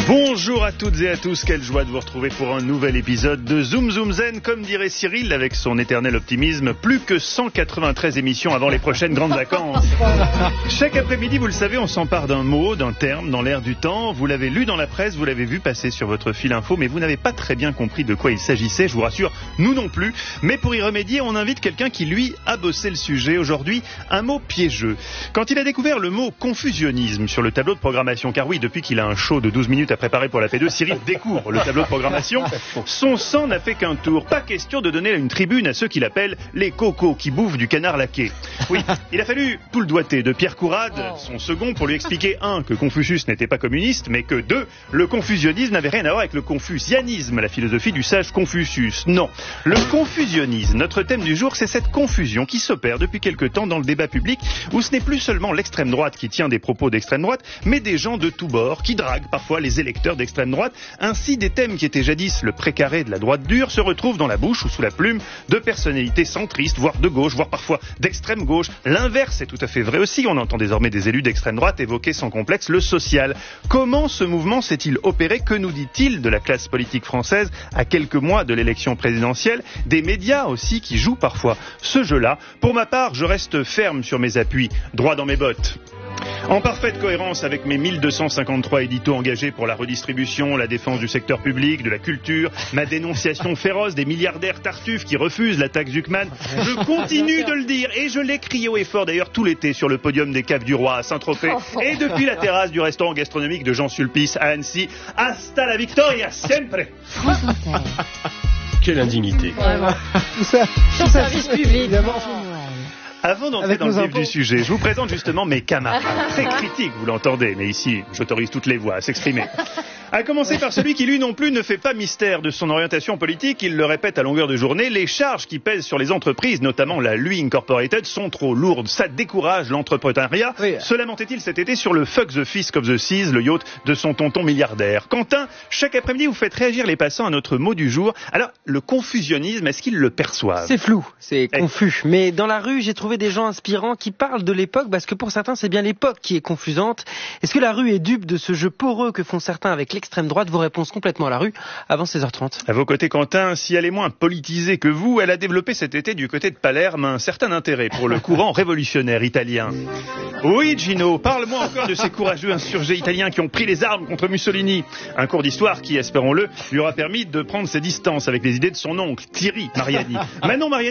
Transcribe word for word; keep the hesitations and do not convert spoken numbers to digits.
Bonjour à toutes et à tous, quelle joie de vous retrouver pour un nouvel épisode de Zoom Zoom Zen, comme dirait Cyril avec son éternel optimisme, plus que cent quatre-vingt-treize émissions avant les prochaines grandes vacances. Chaque après-midi, vous le savez, on s'empare d'un mot, d'un terme, dans l'air du temps. Vous l'avez lu dans la presse, vous l'avez vu passer sur votre fil info, mais vous n'avez pas très bien compris de quoi il s'agissait, je vous rassure, nous non plus. Mais pour y remédier, on invite quelqu'un qui, lui, a bossé le sujet. Aujourd'hui, un mot piégeux. Quand il a découvert le mot confusionnisme sur le tableau de programmation, car oui, depuis qu'il a un show de douze minutes à préparer pour la P deux, Cyril découvre le tableau de programmation. Son sang n'a fait qu'un tour. Pas question de donner une tribune à ceux qu'il appelle les cocos qui bouffent du canard laqué. Oui, il a fallu tout le doigté de Pierre Courade, son second, pour lui expliquer, un, que Confucius n'était pas communiste, mais que, deux, le confusionnisme n'avait rien à voir avec le confucianisme, la philosophie du sage Confucius. Non. Le confusionnisme, notre thème du jour, c'est cette confusion qui s'opère depuis quelque temps dans le débat public, où ce n'est plus seulement l'extrême droite qui tient des propos d'extrême droite, mais des gens de tous bords qui draguent parfois les électeurs d'extrême droite. Ainsi, des thèmes qui étaient jadis le précaré de la droite dure se retrouvent dans la bouche ou sous la plume de personnalités centristes, voire de gauche, voire parfois d'extrême gauche. L'inverse est tout à fait vrai aussi. On entend désormais des élus d'extrême droite évoquer sans complexe le social. Comment ce mouvement s'est-il opéré? Que nous dit-il de la classe politique française à quelques mois de l'élection présidentielle? Des médias aussi qui jouent parfois ce jeu-là. Pour ma part, je reste ferme sur mes appuis, droit dans mes bottes. En parfaite cohérence avec mes mille deux cent cinquante-trois éditos engagés pour la redistribution, la défense du secteur public, de la culture, ma dénonciation féroce des milliardaires tartuffes qui refusent la taxe Zuckman, je continue de le dire et je l'ai crié haut et fort d'ailleurs tout l'été sur le podium des Caves du Roi à Saint-Tropez et depuis la terrasse du restaurant gastronomique de Jean Sulpice à Annecy. Hasta la victoria, siempre! Quelle indignité. Vraiment. Tout ça, Sur service public. Avant d'entrer dans le vif du sujet, je vous présente justement mes camarades. Très critiques, vous l'entendez, mais ici, j'autorise toutes les voix à s'exprimer. À commencer par celui qui, lui non plus, ne fait pas mystère de son orientation politique. Il le répète à longueur de journée. Les charges qui pèsent sur les entreprises, notamment la Lui Incorporated, sont trop lourdes. Ça décourage l'entrepreneuriat. Oui. Se lamentait-il cet été sur le Fuck the Fisk of the Seas, le yacht de son tonton milliardaire. Quentin, chaque après-midi, vous faites réagir les passants à notre mot du jour. Alors, le confusionnisme, est-ce qu'ils le perçoivent? C'est flou, c'est confus. Mais dans la rue, j'ai trouvé des gens inspirants qui parlent de l'époque, parce que pour certains, c'est bien l'époque qui est confusante. Est-ce que la rue est dupe de ce jeu poreux que font certains avec l'extrême droite? Vos réponses complètement à la rue avant seize heures trente. À vos côtés, Quentin, si elle est moins politisée que vous, elle a développé cet été du côté de Palerme un certain intérêt pour le courant révolutionnaire italien. Oui, Gino, parle-moi encore de ces courageux insurgés italiens qui ont pris les armes contre Mussolini. Un cours d'histoire qui, espérons-le, lui aura permis de prendre ses distances avec les idées de son oncle, Thierry Mariani. Manon Mariani